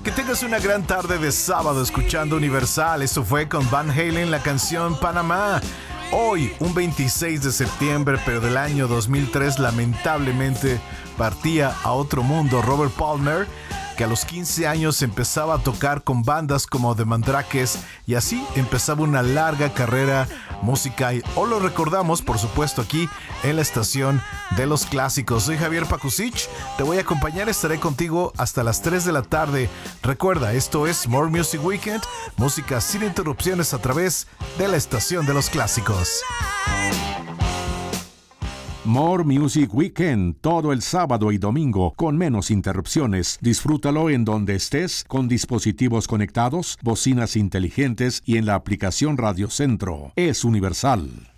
Que tengas una gran tarde de sábado escuchando Universal. Esto fue con Van Halen, la canción Panamá. Hoy, un 26 de septiembre, pero del año 2003, lamentablemente partía a otro mundo Robert Palmer, que a los 15 años empezaba a tocar con bandas como The Mandrakes y así empezaba una larga carrera musical. Hoy lo recordamos, por supuesto, aquí en la estación de los clásicos. Soy Javier Pakusich, te voy a acompañar, estaré contigo hasta las 3 de la tarde. Recuerda, esto es More Music Weekend, música sin interrupciones a través de la estación de los clásicos. More Music Weekend, todo el sábado y domingo, con menos interrupciones. Disfrútalo en donde estés, con dispositivos conectados, bocinas inteligentes y en la aplicación Radio Centro. Es Universal.